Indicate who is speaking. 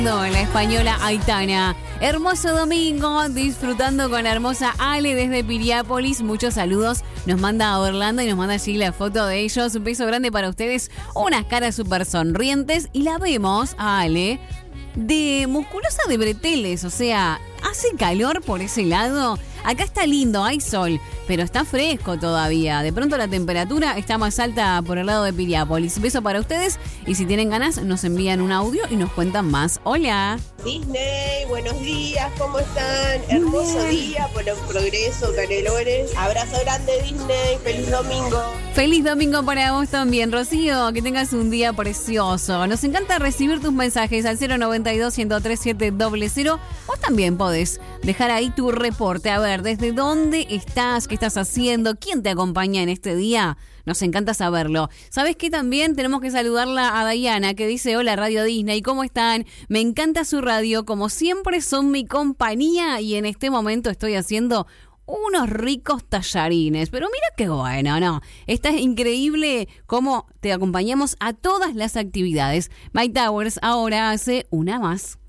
Speaker 1: La española Aitana. Hermoso domingo, disfrutando con la hermosa Ale desde Piriápolis. Muchos saludos. Nos manda a Orlando y nos manda allí la foto de ellos. Un beso grande para ustedes. Unas caras súper sonrientes. Y la vemos a Ale de musculosa de breteles. O sea, hace calor por ese lado. Acá está lindo, hay sol, pero está fresco todavía. De pronto la temperatura está más alta por el lado de Piriápolis. Beso para ustedes y si tienen ganas nos envían un audio y nos cuentan más. Hola.
Speaker 2: Disney, buenos días, ¿cómo están? Hermoso día, por el progreso, Canelones. Abrazo grande, Disney, feliz domingo.
Speaker 1: Feliz domingo para vos también, Rocío. Que tengas un día precioso. Nos encanta recibir tus mensajes al 092-103-700. Vos también podés dejar ahí tu reporte. A ver, ¿desde dónde estás? ¿Qué estás haciendo? ¿Quién te acompaña en este día? Nos encanta saberlo. ¿Sabés qué? También tenemos que saludarla a Diana, que dice: hola Radio Disney, ¿cómo están? Me encanta su radio, como siempre son mi compañía y en este momento estoy haciendo unos ricos tallarines. Pero mira qué bueno, ¿no? Esta es increíble cómo te acompañamos a todas las actividades. My Towers ahora hace una más.